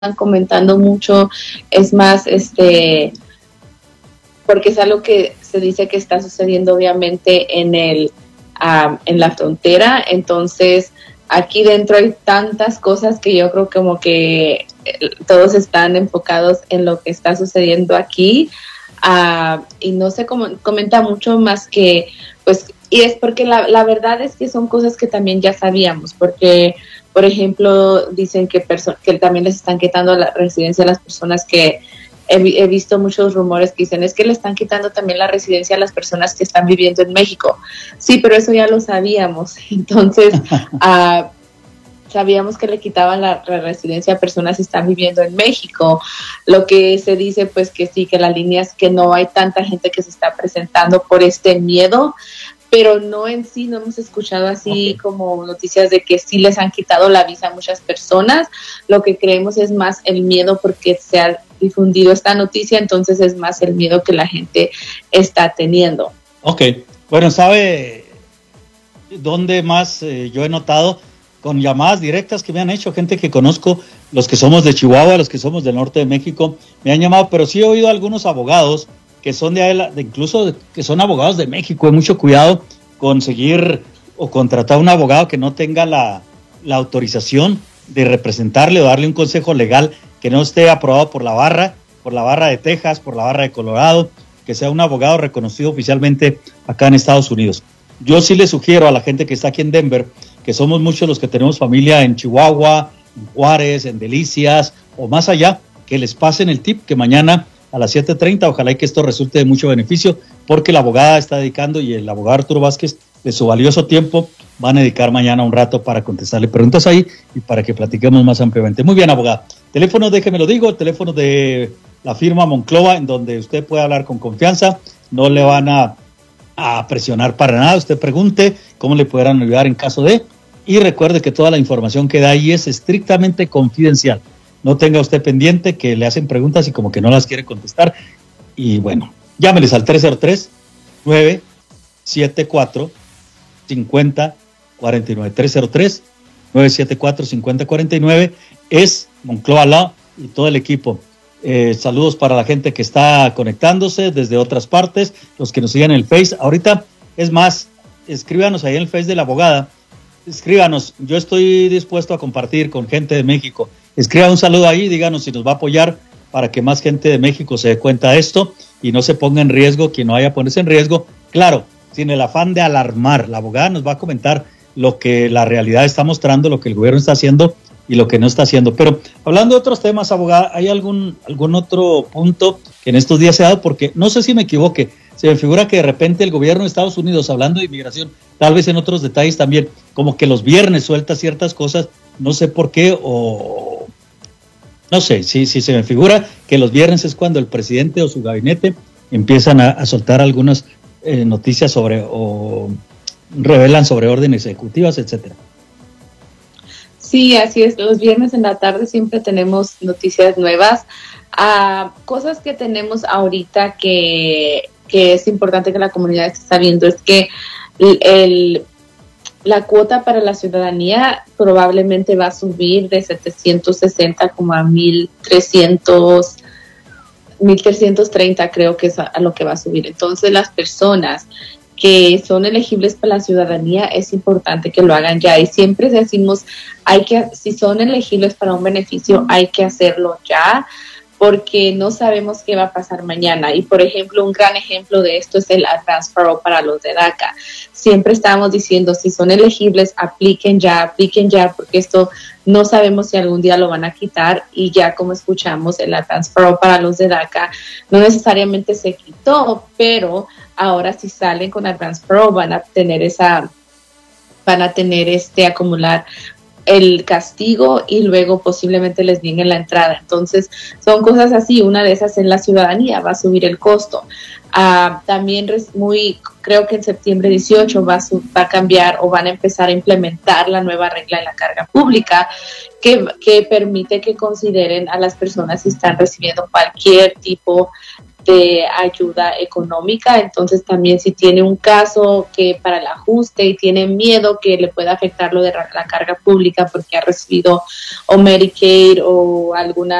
comentando mucho, es más, porque es algo que se dice que está sucediendo obviamente en la frontera. Entonces aquí dentro hay tantas cosas que yo creo como que todos están enfocados en lo que está sucediendo aquí, y no se comenta mucho más que, pues, y es porque la verdad es que son cosas que también ya sabíamos, porque, por ejemplo, dicen que también les están quitando la residencia a las personas que he visto muchos rumores que dicen es que le están quitando también la residencia a las personas que están viviendo en México. Sí, pero eso ya lo sabíamos. Entonces, sabíamos que le quitaban la residencia a personas que están viviendo en México. Lo que se dice, pues que sí, que la línea es que no hay tanta gente que se está presentando por este miedo, pero no en sí, no hemos escuchado así como noticias de que sí les han quitado la visa a muchas personas. Lo que creemos es más el miedo porque se ha difundido esta noticia, entonces es más el miedo que la gente está teniendo. Ok, bueno, ¿sabe dónde más yo he notado? Con llamadas directas que me han hecho, gente que conozco, los que somos de Chihuahua, los que somos del norte de México, me han llamado, pero sí he oído a algunos abogados que son incluso que son abogados de México. Hay mucho cuidado conseguir o contratar a un abogado que no tenga la autorización de representarle o darle un consejo legal que no esté aprobado por la barra de Texas, por la barra de Colorado, que sea un abogado reconocido oficialmente acá en Estados Unidos. Yo sí le sugiero a la gente que está aquí en Denver, que somos muchos los que tenemos familia en Chihuahua, en Juárez, en Delicias o más allá, que les pasen el tip que mañana a las 7:30, ojalá y que esto resulte de mucho beneficio, porque la abogada está dedicando y el abogado Arturo Vázquez de su valioso tiempo van a dedicar mañana un rato para contestarle preguntas ahí y para que platiquemos más ampliamente. Muy bien, abogada. Teléfono, déjeme lo digo, el teléfono de la firma Monclova, en donde usted puede hablar con confianza, no le van a presionar para nada, usted pregunte cómo le podrán ayudar en caso de, y recuerde que toda la información que da ahí es estrictamente confidencial. No tenga usted pendiente que le hacen preguntas y como que no las quiere contestar. Y bueno, llámeles al 303-974-5049. 303-974-5049. Es Monclova Law y todo el equipo. Saludos para la gente que está conectándose desde otras partes, los que nos siguen en el Face. Ahorita, es más, escríbanos ahí en el Face de la abogada. Escríbanos, yo estoy dispuesto a compartir con gente de México. Escriba un saludo ahí, díganos si nos va a apoyar para que más gente de México se dé cuenta de esto y no se ponga en riesgo quien no vaya a ponerse en riesgo. Claro, sin el afán de alarmar. La abogada nos va a comentar lo que la realidad está mostrando, lo que el gobierno está haciendo y lo que no está haciendo. Pero hablando de otros temas, abogada, ¿hay algún otro punto que en estos días se ha dado? Porque no sé si me equivoque, se me figura que de repente el gobierno de Estados Unidos, hablando de inmigración, tal vez en otros detalles también, como que los viernes suelta ciertas cosas, no sé por qué, o no sé, si se me figura que los viernes es cuando el presidente o su gabinete empiezan a soltar algunas noticias sobre, o revelan sobre órdenes ejecutivas, etcétera. Sí, así es. Los viernes en la tarde siempre tenemos noticias nuevas. Cosas que tenemos ahorita que es importante que la comunidad esté sabiendo es que la cuota para la ciudadanía probablemente va a subir de 760 como a 1,330, creo que es a lo que va a subir. Entonces, las personas que son elegibles para la ciudadanía es importante que lo hagan ya, y siempre decimos si son elegibles para un beneficio hay que hacerlo ya, porque no sabemos qué va a pasar mañana. Y por ejemplo, un gran ejemplo de esto es el Advance Parole para los de DACA. Siempre estábamos diciendo, si son elegibles, apliquen ya, porque esto no sabemos si algún día lo van a quitar. Y ya como escuchamos, el Advance Parole para los de DACA no necesariamente se quitó, pero ahora si salen con Advance Parole van a tener acumular el castigo y luego posiblemente les nieguen la entrada. Entonces son cosas así. Una de esas en la ciudadanía va a subir el costo. También creo que en septiembre 18 va a cambiar o van a empezar a implementar la nueva regla en la carga pública que permite que consideren a las personas si están recibiendo cualquier tipo de ayuda económica. Entonces también si tiene un caso que para el ajuste y tiene miedo que le pueda afectar lo de la carga pública porque ha recibido o Medicaid o alguna